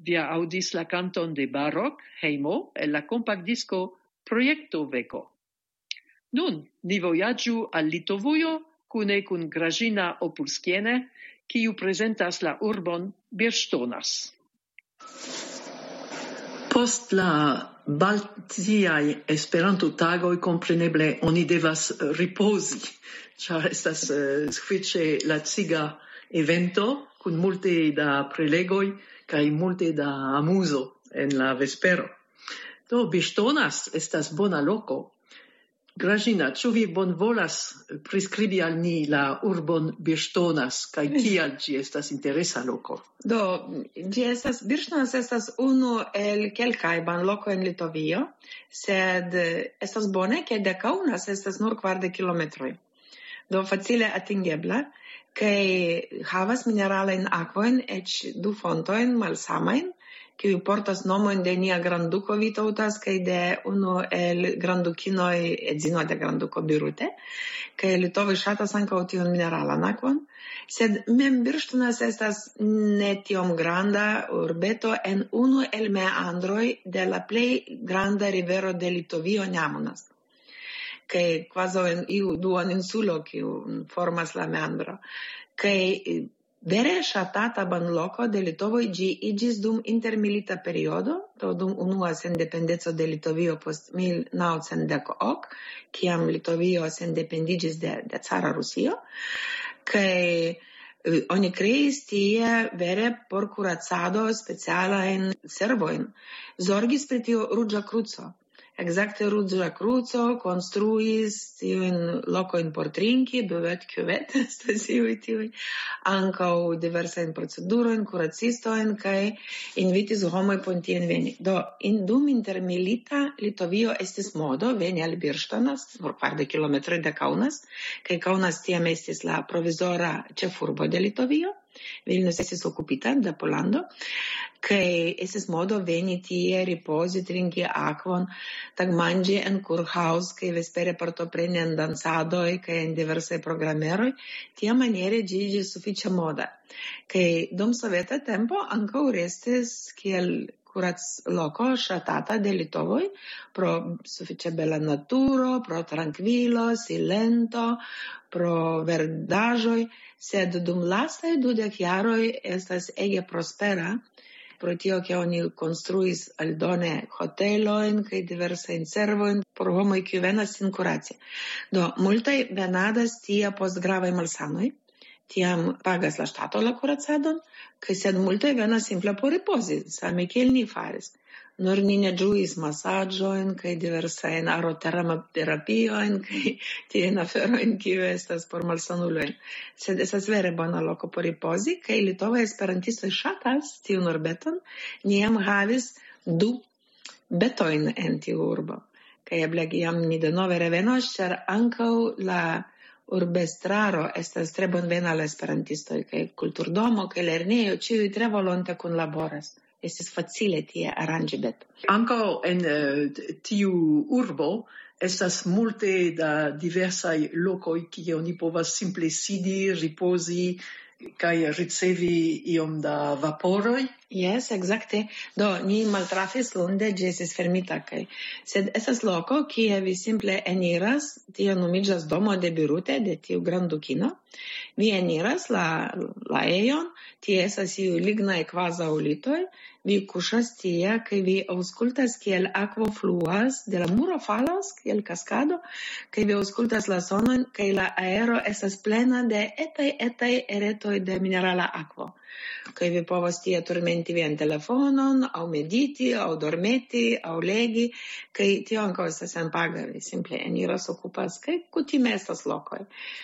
via audis la canton de Baroc, Heimo, e la compact disco Proiecto Veco. Nun, ni vojaĝu al Litovujo kune kun Grażyna Opulskiene, kiu prezentas la urbon Birŝtonas. Post la Baltiaj Esperanto-tagoj kompreneble oni devas ripozi, ĉar estas sufiĉe laciga evento kun multe da prelegoj kaj multe da amuzo en la vespero. Do Birŝtonas estas bona loko. Grażyna, ĉu vi bonvolas priskribi al ni la urbon Birŝtonas kaj kial ĝi estas interesa loko? Do, Birŝtonas estas unu el kelkaj banlokoj en Litovio, sed estas bone, ke de Kaunas estas nur 40 kilometroj. Do facile atingebla, kaj havas mineralajn akvojn, eĉ 2 fontojn malsamajn, kiuj portas nomojn de nia granduko Vytautas kaj de unu el grandukinoj edzino de granduko Birute, kaj litovoj ŝatas ankaŭ tiun mineralan akvon, sed mem Birštonas estas ne tiom granda urbeto en unu el meandroj de la plej granda rivero de Litovio Nemunas, kaj kvazaŭ en iu duoninsulo kiu formas la meandro. Kaj vere ŝatata banloko de Litovoj ĝi iĝis dum intermilita periodo, do dum unua sendependeco de Litovio post 1910, kiam Litovio sendependiĝis de cara Rusio, kaj oni kreis tie vere por kuracado specialajn servojn. Zorgis pri tio Ruĝa Kruco. Exacte Ruĝa Kruco konstruis tiujn lokojn por trinki, buvet, cuvette, estas iuj tiuj, ankaŭ diversajn procedurojn, kuracistojn, kaj invitis homoj por tien veni. Do, dum intermilita Litovio estis modo veni al Birštonas, nur 40 kilometroj de Kaunas, kaj Kaunas tiam estis la provizora ĉefurbo de Litovio. Vilnius estis okupita de Polando, kaj estis modo veni tie, ripozi, trinki akvon, tagmanĝi en kurhaus, kaj vespere partopreni en dansadoj kaj en diversaj programeroj. Tiamaniere ĝi iĝis sufiĉe moda. Kaj dum soveta tempo ankaŭ restis kiel kuracloko ŝatata de litovoj pro sufiĉe bela naturo, pro trankvilo, silento, pro verdaĵoj, sed dum lastaj 20 jaroj estas ege prospera, pro tio ke oni konstruis aldone hotelojn kaj diversajn servojn por homoj kiuj venas sin kuraci. Do, multaj venadas tie post gravaj malsanoj, tiam pagas la ŝtato la kuracadon, kaj sed multaj venas simple por ripozi, same kiel ni faris. Nur ni ne ĝuis masaĝojn kaj diversajn aroteramoterapiojn kaj tiujn aferojn kiuj estas por malsanuloj. Sed estas vere bona loko por ripozi, kaj litovaj esperantistoj ŝatas tiun urbeton. Ni jam havis 2 betojn en tiu urbo. Kaj eble jam ni denove revenos, ĉar ankaŭ la urbestraro estas tre bonvena al esperantistoj, kaj kulturdomo kaj lernejo ĉiuj tre volonte kunlaboras. Estis facile tie aranĝi beton. Ankaŭ en tiu urbo estas multe da diversaj lokoj kie oni povas simple sidi, ripozi kaj ricevi iom da vaporoj. Yes, exacte. Do, ni maltrafis lunde, ĝi estis fermita kaj. Sed estas loko kie vi simple eniras, tio nomiĝas domo de Birute, de tiu grandukino. Vi eniras la ejon, tie estas iuj lignaj kvazaŭ litoj. Vi kuŝas tie, kaj vi aŭskultas kiel akvo fluas, de la muro falas, kiel kaskado, kaj vi aŭskultas la sonon, kaj la aero estas plena de etaj eretoj de minerala akvo. Kaj vi povas tie turmenti vian telefonon, aŭ mediti, aŭ dormeti, aŭ legi, kaj tio ankaŭ estas senpaga, vi simple eniras, okupas, kaj kutime estas lokoj.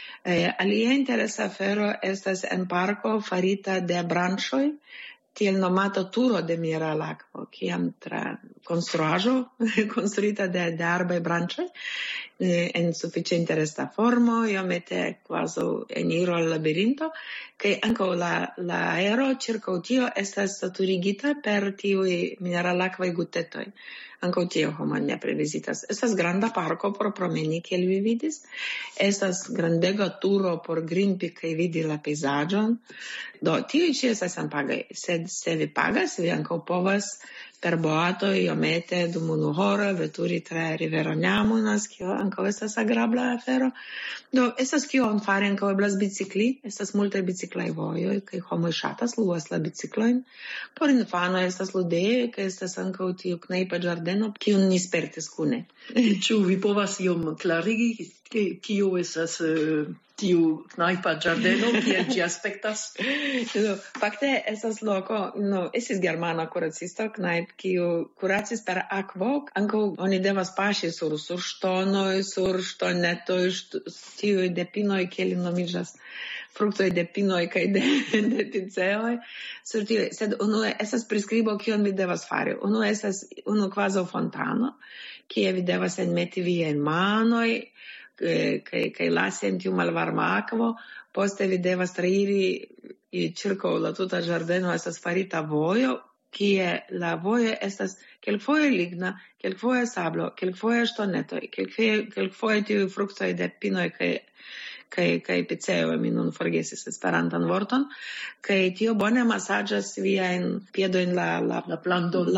Alia interesa afero estas en parko farita de branĉoj, tiel nomata turo de minerala akvo, kiam tra konstruaĵo konstruita de arbaj branĉoj, en sufiĉe interesa formo, iomete kvazaŭ eniro al labirinto, kaj ankaŭ la aero ĉirkaŭ tio estas saturigita per tiuj mineralakvaj gutetoj. ankaŭ tio homo nepre vizitas. Estas granda parko por promeni, kiel vi vidis. Estas grandega turo por grimpi kaj vidi la pejzaĝon. Do, tiuj ĉi estas senpagaj, sed se vi pagas, vi ankaŭ povas per boato iomete dum 1 horo veturi tra rivero Nemunas, kio ankaŭ estas agrabla afero. Do, estas kion fari ankaŭ eblas bicikli, estas multaj biciklaj vojoj, kaj homoj ŝatas luas la biciklojn. Por infanoj estas ludejoj, kaj estas ankaŭ tiu knajpa ĝardeno, kiun ni spertis kune. Ĉu vi povas iom klarigi, kio estas tiu knajpa ĝardeno, kiel ĝi aspektas? Fakte estas loko, estis germana kuracisto knajp, kiu kuracis per akvo, ankaŭ oni devas paŝi sur ŝtonoj, sur ŝtonetoj, tiuj de pinoj, kiel nomiĝas fruktoj de pinoj kaj de piceoj, sur tiuj. Sed unue estas priskribo, kion vi devas fari. Unue estas kvazaŭ fontano, kie vi devas enmeti viajn manoj, kaj lasi en tiu malvarma akvo, poste vi devas trairi ĉirkaŭ la tuta ĝardeno estas farita vojo, kie la vojo estas kelkfoje ligna, kelkfoje sablo, kelkfoje ŝtonetoj, kelkfoje tiuj fruktoj de pinoj kaj piceoj, mi nun forgesis esperantan vorton, kaj tio bone masaĝas viajn piedojn la plandon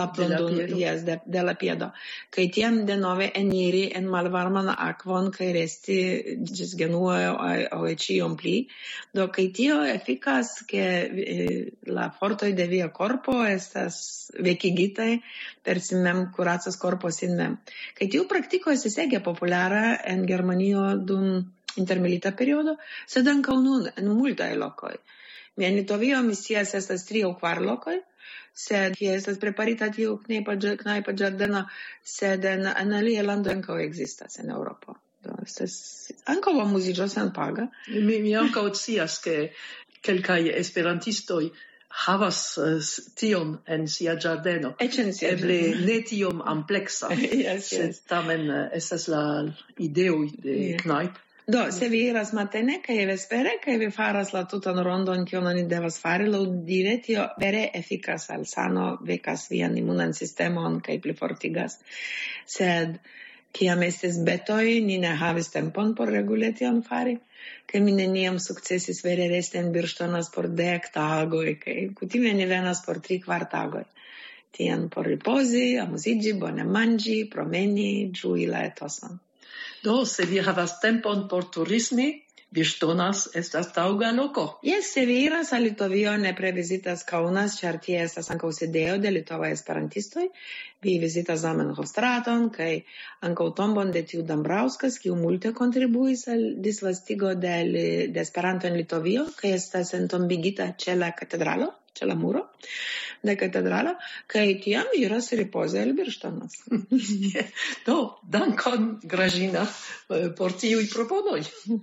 de la piedo. Kaj tiam denove eniri en malvarman akvon kaj resti ĝis genuoj aŭ eĉ iom pli. Do kaj tio efikas, ke la fortoj de via korpo estas vekigitaj per sin mem, kuracas korpo sin mem. Kaj tiu praktiko estis ege populara en Germanio dum intermilita periodo, sed ankaŭ nun en multaj lokoj. En Litovio mi scias estas 3 aŭ 4 lokoj, sed kie estas preparita tiu knajpa ĝardeno, sed en aliaj landoj ankaŭ ekzistas en Eŭropo. Do estas ankaŭ amuziĝo senpaga. Mi ankaŭ scias, ke kelkaj esperantistoj havas tion en sia ĝardeno. Eble ne tiom ampleksa, sed tamen estas la ideoj de knajp. Do, se vi iras matene kaj vespere kaj vi faras la tutan rondon, kion oni devas fari, laŭdire tio vere efikas al sano, vekas vian imunan sistemon kaj plifortigas. Sed kiam estis betoj, ni ne havis tempon por regule tion fari, kaj mi neniam sukcesis vere resti en Birŝtonas por 10 tagoj, kaj kutime ni venas por 3-4 tagoj. Tiam por ripozi, amuziĝi, bone manĝi, promeni, ĝui la etoson. Do, se vi havas tempon por turismi, Birŝtonas estas taŭga loko. Jes, se vi iras al Litovio, nepre vizitas Kaunas, ĉar tie estas ankaŭ sideo de litovaj esperantistoj. Vi vizitas Zamenhof-straton kaj ankaŭ tombon de tiu Dambrauskas, kiu multe kontribuis al disvastigo de Esperanto en Litovio, kaj estas entombigita ĉe la katedralo, ĉe la muro de katedralo, kaj tiam iras ripozi al Birŝtonas. Do, dankon, Gražina, por tiuj proponoj.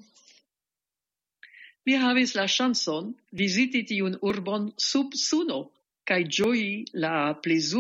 Mi havis la ŝancon viziti tiun urbon sub suno kaj ĝoji la plezuro